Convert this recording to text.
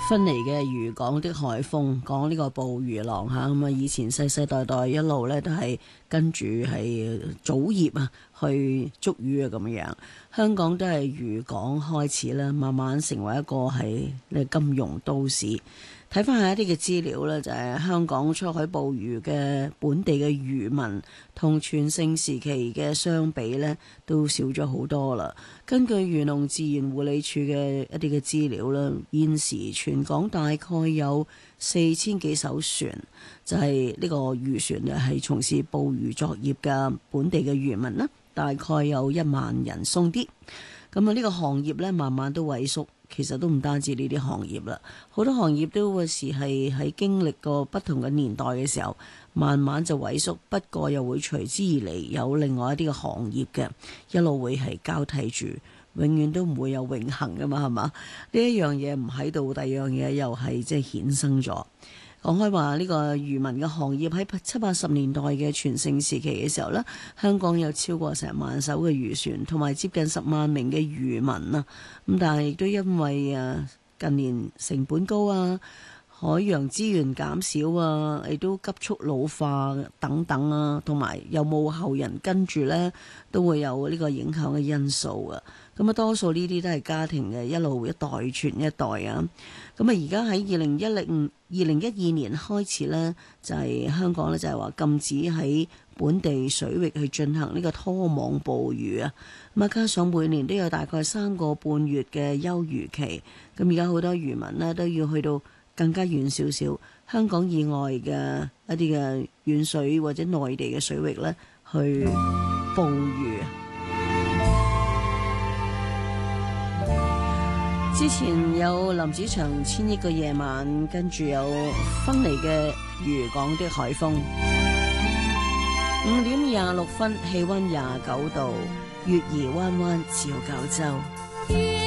分離嘅漁港的海風，講呢個捕魚郎吓，咁啊以前世世代代一路咧都係跟住係祖業啊去捉魚啊咁樣。香港都係漁港開始啦，慢慢成為一個係金融都市。睇翻下一啲嘅資料咧，就係香港出海捕魚嘅本地嘅漁民同全盛時期嘅相比咧，都少咗好多啦。根據漁農自然護理署嘅一啲嘅資料啦，現時全港大概有4000幾艘船，就係呢個漁船咧係從事捕魚作業嘅本地嘅漁民啦，大概有1萬人鬆啲。咁啊呢個行業咧慢慢都萎縮。其實都唔單止呢啲行業啦，好多行業都會是係喺經歷過不同嘅年代嘅時候，慢慢就萎縮。不過又會隨之而嚟有另外一啲嘅行業嘅，一路會係交替住，永遠都唔會有永恆噶嘛，係嘛？呢一樣嘢唔喺度，第二樣嘢又係即係衍生咗。講開話呢個漁民嘅行業喺70、80年代嘅全盛時期嘅時候呢，香港有超過成萬艘嘅漁船，同埋接近10萬名嘅漁民啊。咁但係亦都因為近年成本高啊，海洋資源減少啊，亦都急速老化等等啊，同埋有冇後人跟住呢，都會有呢個影響嘅因素啊。咁啊，多數呢啲都係家庭嘅一路一代傳一代啊。咁啊，而家喺2012年開始呢，就係香港呢，就係話禁止喺本地水域去進行呢個拖網捕魚啊。咁啊，加上每年都有大概3個半月嘅休漁期，咁而家好多漁民呢，都要去到更加遠少少香港以外嘅一啲嘅遠水或者內地嘅水域呢，去捕魚。之前有林子祥千億個夜晚，跟住有分離嘅漁港的海風。5點26分，氣溫29度，月兒彎彎照九州。